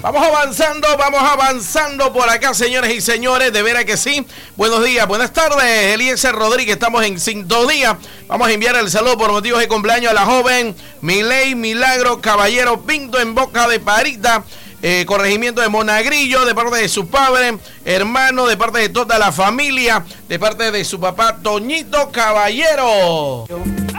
Vamos avanzando por acá, señores y señores, de veras que sí. Buenos días, buenas tardes, Eliezer Rodríguez, estamos en sintonía. Vamos a enviar el saludo por motivos de cumpleaños a la joven Miley Milagro Caballero Pinto en Boca de Parita, corregimiento de Monagrillo, de parte de su padre, hermano, de parte de toda la familia, de parte de su papá Toñito Caballero.